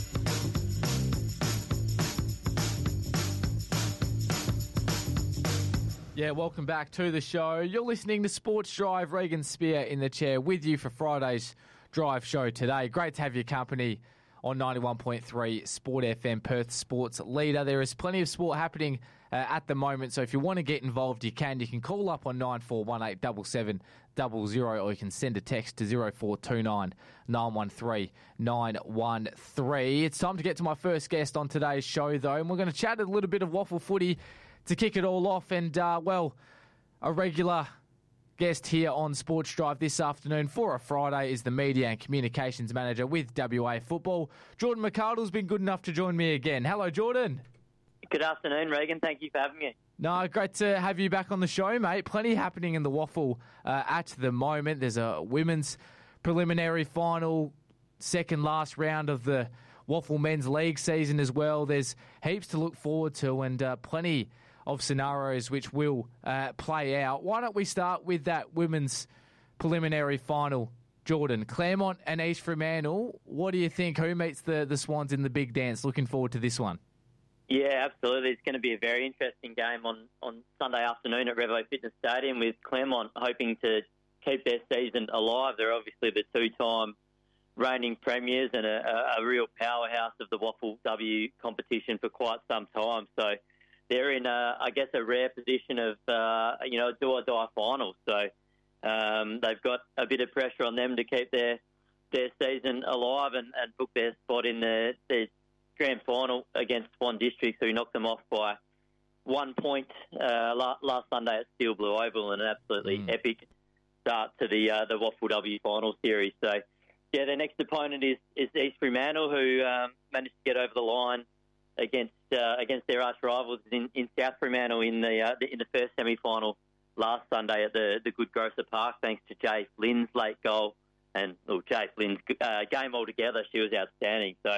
Yeah, welcome back to the show. You're listening to Sports Drive. Regan Spear in the chair with you for Friday's Drive show today. Great to have your company on ninety-one point three Sport F M, Perth Sports Leader. There is plenty of sport happening uh, at the moment, so if you want to get involved, you can. You can call up on nine four one eight seven seven zero zero, or you can send a text to zero four two nine nine one three nine one three. It's time to get to my first guest on today's show, though, and we're going to chat a little bit of waffle footy to kick it all off. And, uh, well, a regular guest here on Sports Drive this afternoon for a Friday is the Media and Communications Manager with W A Football. Jordan McArdle's been good enough to join me again. Hello, Jordan. Good afternoon, Regan. Thank you for having me. No, great to have you back on the show, mate. Plenty happening in the waffle uh, at the moment. There's a women's preliminary final, second last round of the Waffle Men's League season as well. There's heaps to look forward to and uh, plenty of scenarios which will uh, play out. Why don't we start with that women's preliminary final, Jordan? Claremont and East Fremantle, what do you think? Who meets the, the Swans in the big dance? Looking forward to this one. Yeah, absolutely. It's going to be a very interesting game on, on Sunday afternoon at Revo Fitness Stadium, with Claremont hoping to keep their season alive. They're obviously the two-time reigning premiers and a, a real powerhouse of the Waffle W competition for quite some time. So they're in, a, I guess, a rare position of, uh, you know, a do-or-die final. So um, they've got a bit of pressure on them to keep their their season alive and, and book their spot in the, the grand final against Swan Districts, who knocked them off by one point uh, last, last Sunday at Steel Blue Oval, and an absolutely mm. epic start to the uh, the Waffle W final series. So, yeah, their next opponent is, is East Fremantle, who um, managed to get over the line against uh, against their arch rivals in, in South Fremantle in the, uh, the in the first semi-final last Sunday at the the Good Grocer Park, thanks to Jay Flynn's late goal and well, Jay Flynn's uh, game altogether. She was outstanding. So,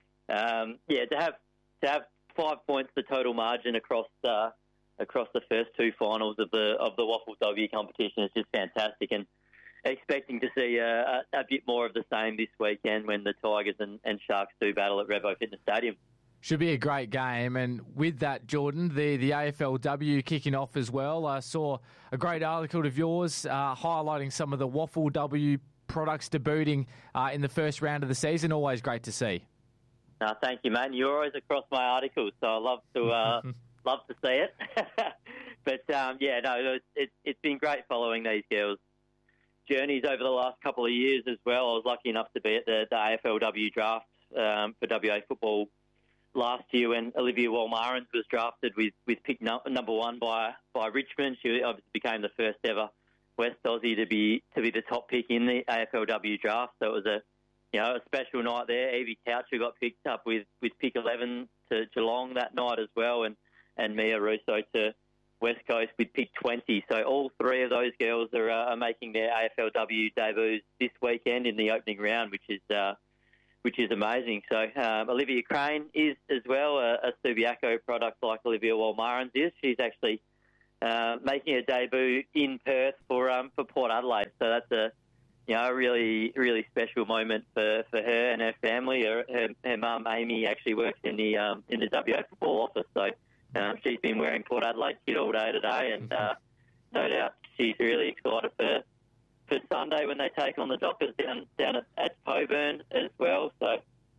um, yeah, to have to have five points the total margin across uh, across the first two finals of the of the Waffle W competition is just fantastic, and expecting to see a, a, a bit more of the same this weekend when the Tigers and, and Sharks do battle at Revo Fitness Stadium. Should be a great game. And with that, Jordan, the, the A F L W kicking off as well. I saw a great article of yours uh, highlighting some of the Waffle W products debuting uh, in the first round of the season. Always great to see. No, thank you, mate. You're always across my articles, so I love to uh, love to see it. But, um, yeah, no, it, it, it's been great following these girls' journeys over the last couple of years as well. I was lucky enough to be at the, the A F L W draft um, for W A football last year when Olivia Walmarans was drafted with, with pick no, number one by by Richmond. She obviously became the first ever West Aussie to be to be the top pick in the A F L W draft. So it was a you know a special night there. Evie Coucher got picked up with, with pick eleven to Geelong that night as well, and, and Mia Russo to West Coast with pick twenty. So all three of those girls are, uh, are making their A F L W debuts this weekend in the opening round, which is uh, which is amazing. So um, Olivia Crane is as well a, a Subiaco product like Olivia Walmarans is. She's actually uh, making a debut in Perth for um, for Port Adelaide. So that's a you know a really really special moment for, for her and her family. Her her, her mum Amy actually works in the um, in the W A football office. So um, she's been wearing Port Adelaide kit all day today, and uh, no doubt she's really excited for. for Sunday when they take on the Dockers down down at, at Coburn as well. So,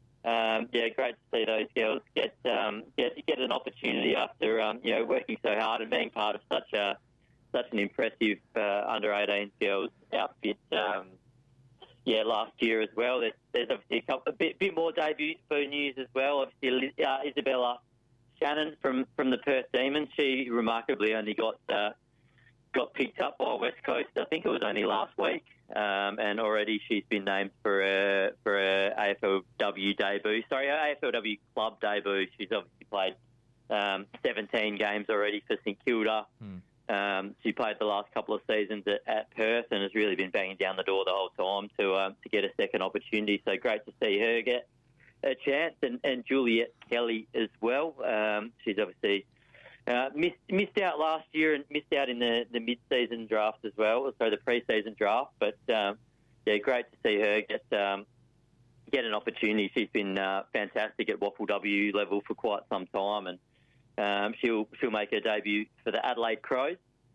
um, yeah, great to see those girls get um, get get an opportunity after um, you know working so hard and being part of such a such an impressive uh, under eighteen girls outfit. Um, yeah, last year as well. There's, there's obviously a, couple, a bit, bit more debut news as well. Obviously, uh, Isabella Shannon from, from the Perth Demons. She remarkably only got. Uh, got picked up by West Coast. I think it was only last week, um, and already she's been named for a for a A F L W debut. Sorry, A F L W club debut. She's obviously played um, seventeen games already for St Kilda. Hmm. Um, she played the last couple of seasons at, at Perth and has really been banging down the door the whole time to um, to get a second opportunity. So great to see her get a chance, and, and Juliet Kelly as well. Um, she's obviously. Uh, missed missed out last year and missed out in the, the mid-season draft as well, so the pre-season draft. But um, yeah, great to see her get um, get an opportunity. She's been uh, fantastic at Waffle W level for quite some time, and um, she'll she'll make her debut for the Adelaide Crows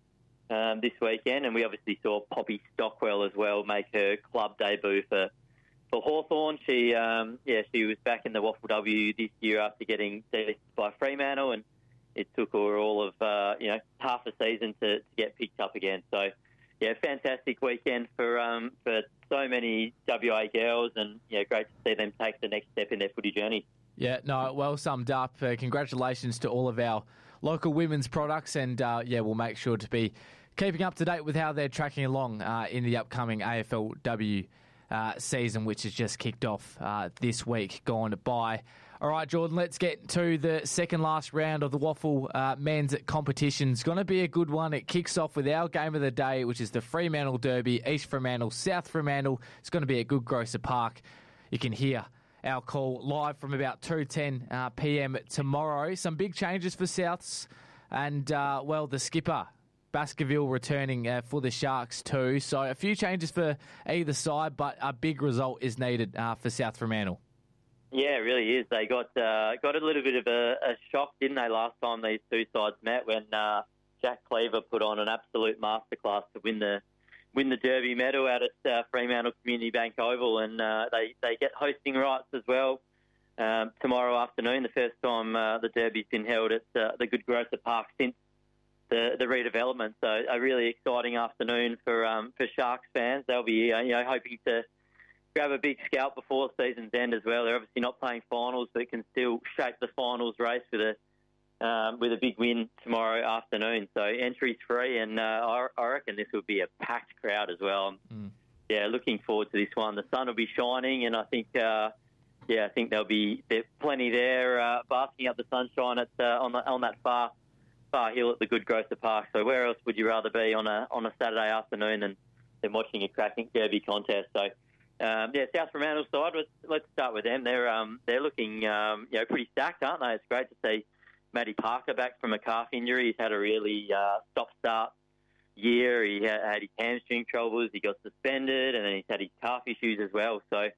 um, this weekend. And we obviously saw Poppy Stockwell as well make her club debut for for Hawthorn. She um, yeah she was back in the Waffle W this year after getting delisted by Fremantle, and it took her all of, uh, you know, half a season to, to get picked up again. So, yeah, fantastic weekend for um, for so many W A girls, and, yeah, great to see them take the next step in their footy journey. Yeah, no, well summed up. Uh, congratulations to all of our local women's products, and, uh, yeah, we'll make sure to be keeping up to date with how they're tracking along uh, in the upcoming A F L W uh, season, which has just kicked off uh, this week, gone by. All right, Jordan, let's get to the second last round of the Waffle uh, men's competition. It's going to be a good one. It kicks off with our game of the day, which is the Fremantle Derby, East Fremantle, South Fremantle. It's going to be at Good Grocer Park. You can hear our call live from about two ten uh, p m tomorrow. Some big changes for Souths and, uh, well, the skipper, Baskerville, returning uh, for the Sharks too. So a few changes for either side, but a big result is needed uh, for South Fremantle. Yeah, it really is. They got uh, got a little bit of a, a shock, didn't they, last time these two sides met when uh, Jack Cleaver put on an absolute masterclass to win the win the Derby medal out at uh, Fremantle Community Bank Oval, and uh, they they get hosting rights as well um, tomorrow afternoon. The first time uh, the Derby's been held at uh, the Good Grocer Park since the the redevelopment. So a really exciting afternoon for um, for Sharks fans. They'll be uh, you know hoping to grab a big scalp before season's end as well. They're obviously not playing finals, but can still shape the finals race with a um, with a big win tomorrow afternoon. So entry's free, and uh, I, I reckon this will be a packed crowd as well. Mm. Yeah, looking forward to this one. The sun will be shining, and I think uh, yeah, I think there'll be there's plenty there uh, basking up the sunshine at uh, on the, on that far far hill at the Good Grocer Park. So where else would you rather be on a on a Saturday afternoon than, than watching a cracking Derby contest? So. Um, yeah, South Fremantle side. Let's, let's start with them. They're um, they're looking um, you know pretty stacked, aren't they? It's great to see Matty Parker back from a calf injury. He's had a really uh, stop-start year. He had, had his hamstring troubles. He got suspended, and then he's had his calf issues as well. So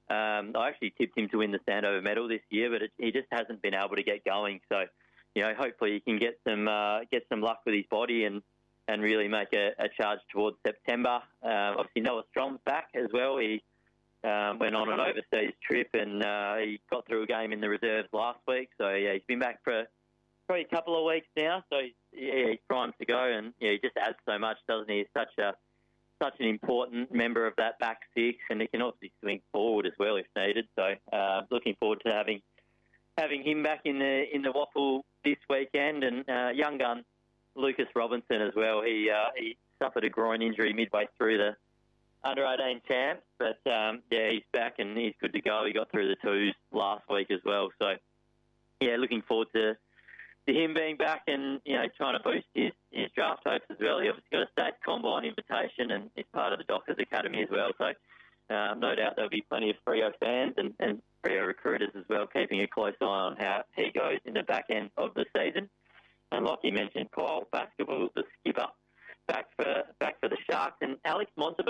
Um, I actually tipped him to win the Sandover medal this year, but it, he just hasn't been able to get going. So, you know, hopefully he can get some uh, get some luck with his body and, and really make a, a charge towards September. Uh, obviously, Noah Strom's back as well. He um, went on an overseas trip and uh, he got through a game in the reserves last week. So, yeah, he's been back for probably a couple of weeks now. So, yeah, he's primed to go. And, yeah, he just adds so much, doesn't he? He's such a such an important member of that back six, and he can obviously swing forward as well if needed. So, uh, looking forward to having having him back in the in the waffle this weekend. And uh, young gun Lucas Robinson as well. He uh, he suffered a groin injury midway through the under eighteen champs, but um, yeah, he's back and he's good to go. He got through the twos last week as well. So, yeah, looking forward to, to him being back and, you know, trying to boost his, his draft hopes as well. He obviously got a state combine invitation and he's part of the Dockers Academy as well. So, um, no doubt there'll be plenty of Freo fans and, and Freo recruiters as well, keeping a close eye on how he goes in the back end of the season. And like you mentioned, Kyle Basketball, the skipper, back for back for the Sharks, and Alex Monteberg